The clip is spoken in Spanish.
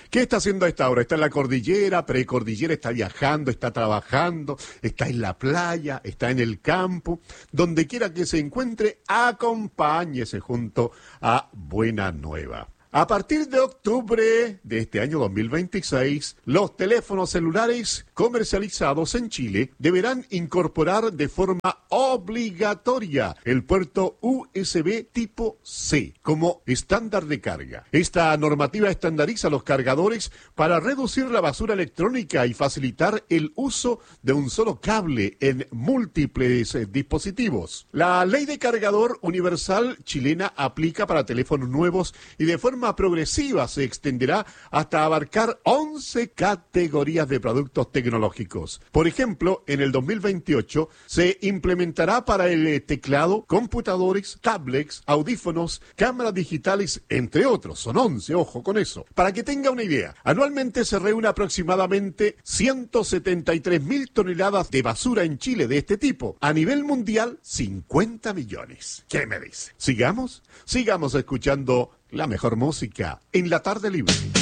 ¿Qué está haciendo a esta hora? ¿Está en la cordillera, precordillera, está viajando, está trabajando, está en la playa, está en el campo? Donde quiera que se encuentre, acompáñese junto a Buena Nueva. A partir de octubre de este año 2026, los teléfonos celulares comercializados en Chile deberán incorporar de forma obligatoria el puerto USB tipo C como estándar de carga. Esta normativa estandariza los cargadores para reducir la basura electrónica y facilitar el uso de un solo cable en múltiples dispositivos. La ley de cargador universal chilena aplica para teléfonos nuevos y de forma progresiva se extenderá hasta abarcar 11 categorías de productos tecnológicos. Por ejemplo, en el 2028 se implementará para el teclado, computadores, tablets, audífonos, cámaras digitales, entre otros. Son 11, ojo con eso. Para que tenga una idea, anualmente se reúne aproximadamente 173.000 toneladas de basura en Chile de este tipo. A nivel mundial, 50 millones. ¿Qué me dice? ¿Sigamos? Sigamos escuchando la mejor música en la tarde libre.